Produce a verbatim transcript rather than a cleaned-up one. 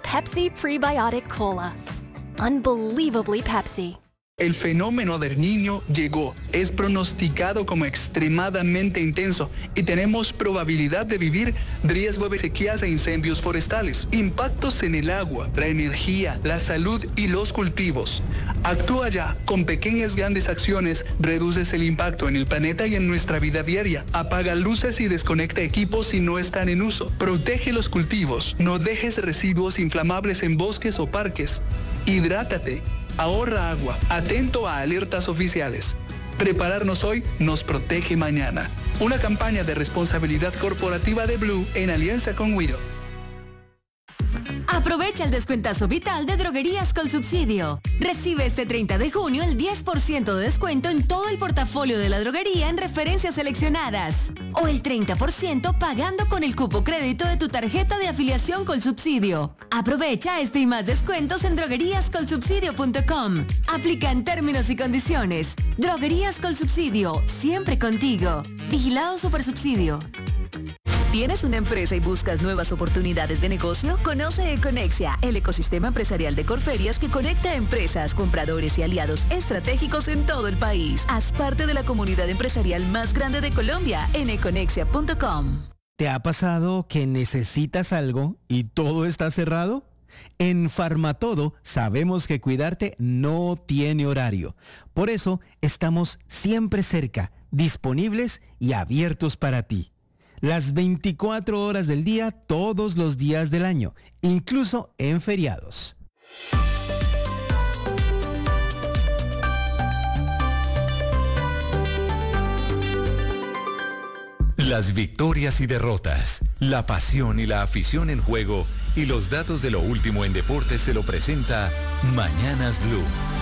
Pepsi Prebiotic Cola. Unbelievably Pepsi. El fenómeno del Niño llegó, es pronosticado como extremadamente intenso y tenemos probabilidad de vivir riesgo de sequías e incendios forestales, impactos en el agua, la energía, la salud y los cultivos. Actúa ya, con pequeñas grandes acciones reduces el impacto en el planeta y en nuestra vida diaria. Apaga luces y desconecta equipos si no están en uso. Protege los cultivos, no dejes residuos inflamables en bosques o parques. Hidrátate. Ahorra agua, atento a alertas oficiales. Prepararnos hoy nos protege mañana. Una campaña de responsabilidad corporativa de Blue en alianza con Wido. Aprovecha el descuentazo vital de Droguerías Colsubsidio. Recibe este treinta de junio el diez por ciento de descuento en todo el portafolio de la droguería en referencias seleccionadas. O el treinta por ciento pagando con el cupo crédito de tu tarjeta de afiliación Colsubsidio. Aprovecha este y más descuentos en droguerías colsubsidio punto com. Aplican términos y condiciones. Droguerías Colsubsidio, siempre contigo. Vigilado Supersubsidio. ¿Tienes una empresa y buscas nuevas oportunidades de negocio? Conoce Econexia, el ecosistema empresarial de Corferias que conecta a empresas, compradores y aliados estratégicos en todo el país. Haz parte de la comunidad empresarial más grande de Colombia en econexia punto com. ¿Te ha pasado que necesitas algo y todo está cerrado? En Farmatodo sabemos que cuidarte no tiene horario. Por eso estamos siempre cerca, disponibles y abiertos para ti. Las veinticuatro horas del día, todos los días del año, incluso en feriados. Las victorias y derrotas, la pasión y la afición en juego y los datos de lo último en deportes se lo presenta Mañanas Blue.